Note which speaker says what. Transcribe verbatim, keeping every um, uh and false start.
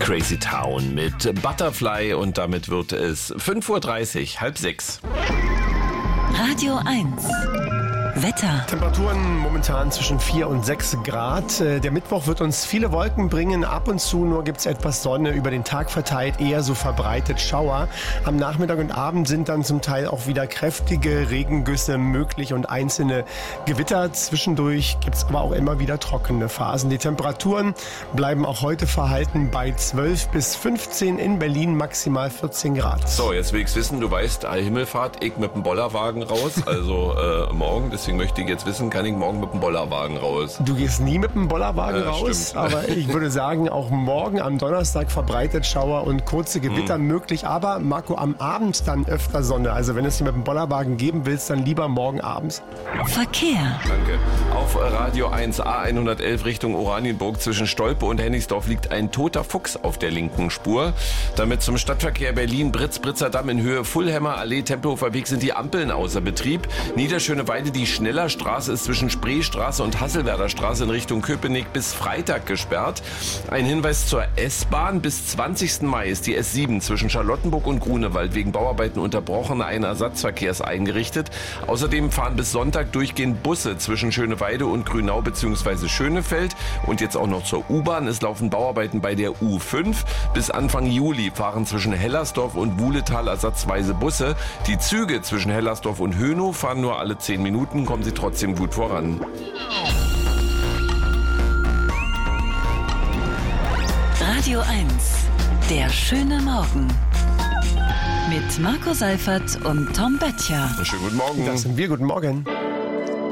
Speaker 1: Crazy Town mit Butterfly und damit wird es fünf Uhr dreißig, halb sechs.
Speaker 2: Radio eins. Wetter.
Speaker 3: Temperaturen momentan zwischen vier und sechs Grad. Der Mittwoch wird uns viele Wolken bringen. Ab und zu nur gibt es etwas Sonne, über den Tag verteilt, eher so verbreitet Schauer. Am Nachmittag und Abend sind dann zum Teil auch wieder kräftige Regengüsse möglich und einzelne Gewitter. Zwischendurch gibt es aber auch immer wieder trockene Phasen. Die Temperaturen bleiben auch heute verhalten bei zwölf bis fünfzehn, in Berlin maximal vierzehn Grad.
Speaker 1: So, jetzt will ich's wissen, du weißt, Himmelfahrt, ich mit dem Bollerwagen raus, also äh, morgen. Deswegen möchte ich jetzt wissen, kann ich morgen mit dem Bollerwagen raus?
Speaker 3: Du gehst nie mit dem Bollerwagen
Speaker 1: Ja,
Speaker 3: raus,
Speaker 1: stimmt.
Speaker 3: aber ich würde sagen, auch morgen am Donnerstag verbreitet Schauer und kurze Gewitter
Speaker 1: Mhm.
Speaker 3: möglich. Aber Marco, am Abend dann öfter Sonne. Also wenn du es dir mit dem Bollerwagen geben willst, dann lieber morgen abends.
Speaker 2: Verkehr.
Speaker 1: Danke. Auf Radio eins A hundertelf Richtung Oranienburg zwischen Stolpe und Hennigsdorf liegt ein toter Fuchs auf der linken Spur. Damit zum Stadtverkehr Berlin, Britz-Britzer Damm in Höhe Fulhemmer Allee, Tempelhofer Weg sind die Ampeln außer Betrieb. Niederschöneweide, die Schnellerstraße ist zwischen Spreestraße und Hasselwerder Straße in Richtung Köpenick bis Freitag gesperrt. Ein Hinweis zur S-Bahn. Bis zwanzigsten Mai ist die S sieben zwischen Charlottenburg und Grunewald wegen Bauarbeiten unterbrochen. Ein Ersatzverkehr ist eingerichtet. Außerdem fahren bis Sonntag durchgehend Busse zwischen Schöneweide und Grünau bzw. Schönefeld. Und jetzt auch noch zur U-Bahn. Es laufen Bauarbeiten bei der U fünf. Bis Anfang Juli fahren zwischen Hellersdorf und Wuhletal ersatzweise Busse. Die Züge zwischen Hellersdorf und Hönow fahren nur alle zehn Minuten, kommen sie trotzdem gut voran.
Speaker 2: Radio eins. Der schöne Morgen. Mit Marco Seifert und Tom Böttcher.
Speaker 1: Schönen guten Morgen.
Speaker 3: Das sind wir. Guten Morgen.